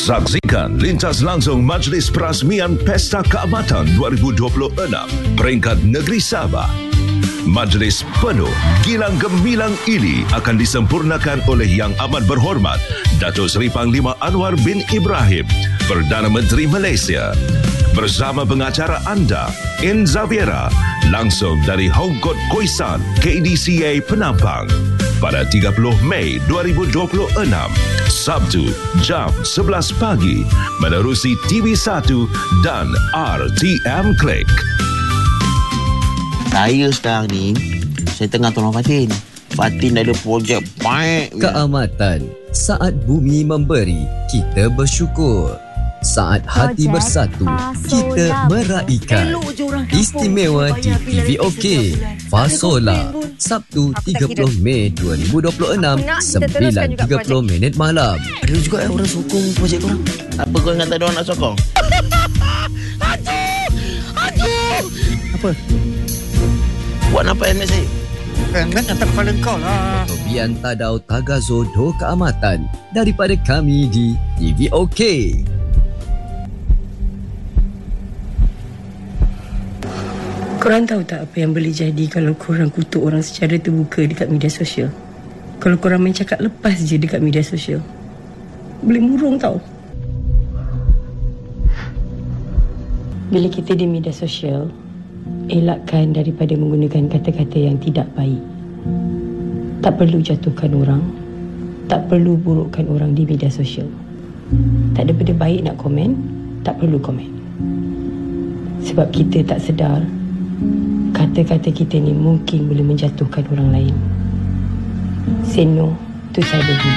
Saksikan lintas langsung Majlis Perasmian Pesta Keamatan 2026 peringkat negeri Sabah. Majlis penuh gilang gemilang ini akan disempurnakan oleh Yang Amat Berhormat Datuk Seri Panglima Anwar bin Ibrahim, Perdana Menteri Malaysia, bersama pengacara anda, In Zaviera, langsung dari Hongkot Khoisan, KDCA Penampang, pada 30 Mei 2026, Sabtu, jam 11 pagi, menerusi TV1 dan RTM Klik. Saya sekarang ni, saya tengah tolong Fatin. Fatin ada projek baik. Keamatan. Saat bumi memberi, kita bersyukur. Saat hati bersatu, kita meraihkan. Istimewa di TVOK. Fasola. Sabtu 30 Mei 2026, 9.30 malam. Ada juga orang sokong projek korang. Apa kau ingat ada orang nak sokong? Aduh! Apa? Buat apa MS saya? Ingat atas kepala kau lah. Tobian Tadau Tagazo Do Keamatan daripada kami di TVOK. Korang tahu tak apa yang boleh jadi kalau korang kutuk orang secara terbuka dekat media sosial? Kalau korang main cakap lepas je dekat media sosial, boleh murung tau. Bila kita di media sosial, elakkan daripada menggunakan kata-kata yang tidak baik. Tak perlu jatuhkan orang, tak perlu burukkan orang di media sosial. Tak ada benda baik nak komen, tak perlu komen. Sebab kita tak sedar, kata-kata kita ni mungkin boleh menjatuhkan orang lain. Say no to cyberbullying.